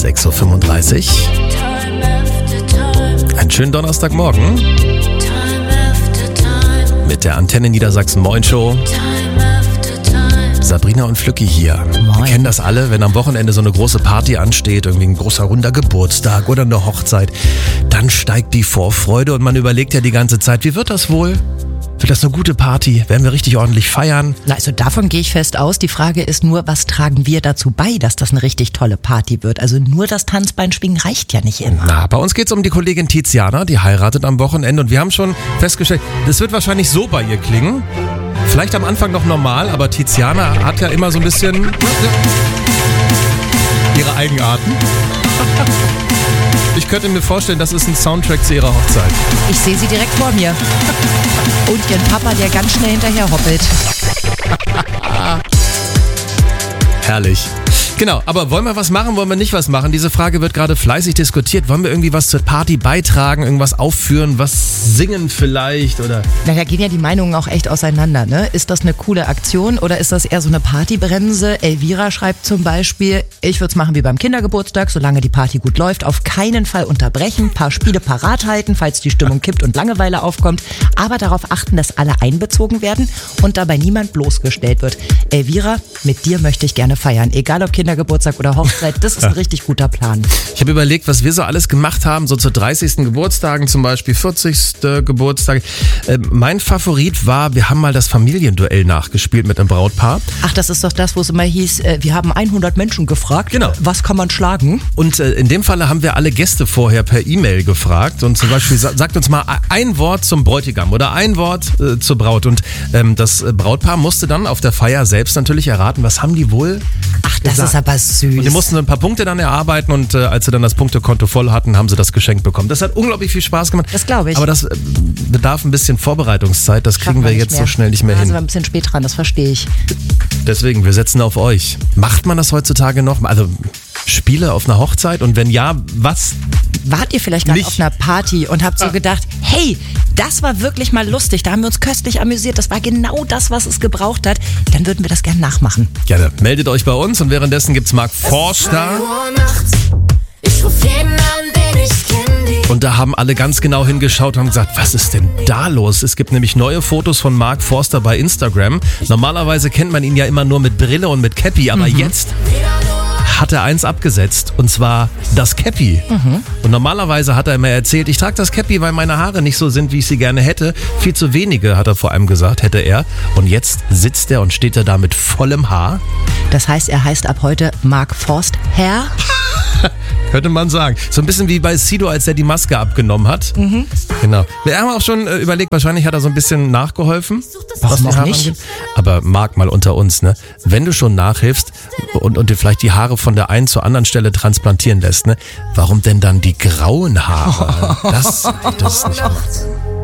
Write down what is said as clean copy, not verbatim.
6.35 Uhr. Einen schönen Donnerstagmorgen mit der Antenne Niedersachsen Moin Show. Sabrina und Flücki hier. Moin. Wir kennen das alle, wenn am Wochenende so eine große Party ansteht, irgendwie ein großer runder Geburtstag oder eine Hochzeit, dann steigt die Vorfreude und man überlegt ja die ganze Zeit, wie wird das wohl? Wird das eine gute Party? Werden wir richtig ordentlich feiern? Na, also davon gehe ich fest aus. Die Frage ist nur, was tragen wir dazu bei, dass das eine richtig tolle Party wird? Also nur das Tanzbeinschwingen reicht ja nicht immer. Na, bei uns geht's um die Kollegin Tiziana, die heiratet am Wochenende und wir haben schon festgestellt, das wird wahrscheinlich so bei ihr klingen. Vielleicht am Anfang noch normal, aber Tiziana hat ja immer so ein bisschen ihre Eigenarten. Ich könnte mir vorstellen, das ist ein Soundtrack zu ihrer Hochzeit. Ich sehe sie direkt vor mir. Und ihren Papa, der ganz schnell hinterher hoppelt. Herrlich. Genau, aber wollen wir was machen, wollen wir nicht was machen? Diese Frage wird gerade fleißig diskutiert. Wollen wir irgendwie was zur Party beitragen, irgendwas aufführen, was singen vielleicht oder? Na, da gehen ja die Meinungen auch echt auseinander, ne? Ist das eine coole Aktion oder ist das eher so eine Partybremse? Elvira schreibt zum Beispiel, ich würde es machen wie beim Kindergeburtstag, solange die Party gut läuft, auf keinen Fall unterbrechen, paar Spiele parat halten, falls die Stimmung kippt und Langeweile aufkommt, aber darauf achten, dass alle einbezogen werden und dabei niemand bloßgestellt wird. Elvira, mit dir möchte ich gerne feiern, egal ob Kindergeburtstag oder Hochzeit, das ist ein richtig guter Plan. Ich habe überlegt, was wir so alles gemacht haben, so zu 30. Geburtstagen zum Beispiel, 40. Geburtstag. Mein Favorit war, wir haben mal das Familienduell nachgespielt mit einem Brautpaar. Ach, das ist doch das, wo es immer hieß, wir haben 100 Menschen gefragt, Genau. Was kann man schlagen? Und in dem Falle haben wir alle Gäste vorher per E-Mail gefragt und zum Beispiel sagt uns mal ein Wort zum Bräutigam oder ein Wort zur Braut und das Brautpaar musste dann auf der Feier selbst natürlich erraten, was haben die wohl Ach, das gesagt. ist aber süß. Und die mussten so ein paar Punkte dann erarbeiten und als sie dann das Punktekonto voll hatten, haben sie das Geschenk bekommen. Das hat unglaublich viel Spaß gemacht. Das glaube ich. Aber das bedarf ein bisschen Vorbereitungszeit, das kriegen wir jetzt so schnell nicht mehr hin. hin. Also wir ein bisschen spät dran, das verstehe ich. Deswegen, wir setzen auf euch. Macht man das heutzutage noch? Also Spiele auf einer Hochzeit und wenn ja, was? Wart ihr vielleicht gerade Nicht. auf einer Party und habt so gedacht, hey, das war wirklich mal lustig, da haben wir uns köstlich amüsiert, das war genau das, was es gebraucht hat, dann würden wir das gerne nachmachen. Gerne. Meldet euch bei uns und währenddessen gibt's Mark Forster. Ich ruf jeden an, den ich kenne. Und da haben alle ganz genau hingeschaut und haben gesagt, was ist denn da los? Es gibt nämlich neue Fotos von Mark Forster bei Instagram. Normalerweise kennt man ihn ja immer nur mit Brille und mit Cappy, aber jetzt hat er eins abgesetzt und zwar das Cappy. Und normalerweise hat er immer erzählt, ich trage das Cappy, weil meine Haare nicht so sind, wie ich sie gerne hätte. Viel zu wenige, hat er vor allem gesagt, hätte er. Und jetzt sitzt er und steht er da mit vollem Haar. Das heißt, er heißt ab heute Mark Forster. Könnte man sagen. So ein bisschen wie bei Sido, als er die Maske abgenommen hat. Genau. Wir haben auch schon überlegt, wahrscheinlich hat er so ein bisschen nachgeholfen. Warum die auch Haare nicht? angeht. Aber Marc, mal unter uns, ne? Wenn du schon nachhilfst und dir vielleicht die Haare von der einen zur anderen Stelle transplantieren lässt, ne? Warum denn dann die grauen Haare? Das ist nicht gemacht.